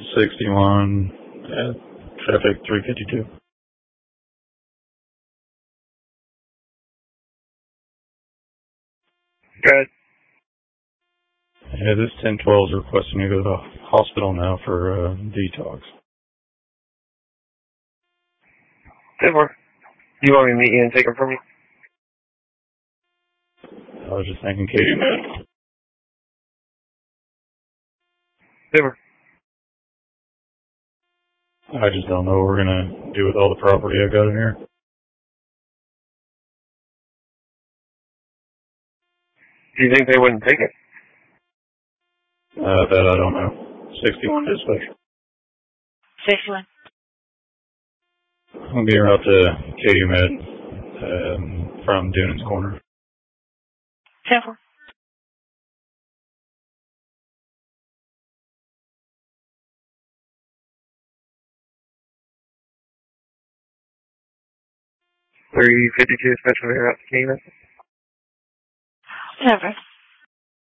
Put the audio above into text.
61, traffic 352. Good. Yeah, this 1012 is requesting you to go to the hospital now for detox. Super. You want me to meet you and take her from you? I was just thinking Katie Med. Super. I just don't know what we're going to do with all the property I got in here. Do you think they wouldn't take it? That I don't know. 61 dispatch. 61. I'm getting out to Katie Med from Dunan's Corner. 10-4. $352 special here out to Keenan. 10-4.